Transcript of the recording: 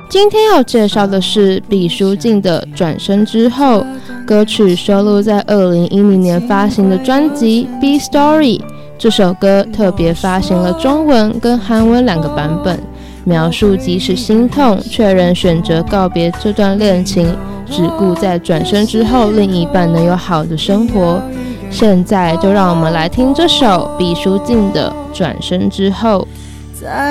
今天要介绍的是毕书尽的《转身之后》，歌曲收录在2010年发行的专辑《B Story》。这首歌特别发行了中文跟韩文2个版本，描述即使心痛，却仍选择告别这段恋情，只顾在转身之后另一半能有好的生活。现在就让我们来听这首毕书尽的《转身之后》。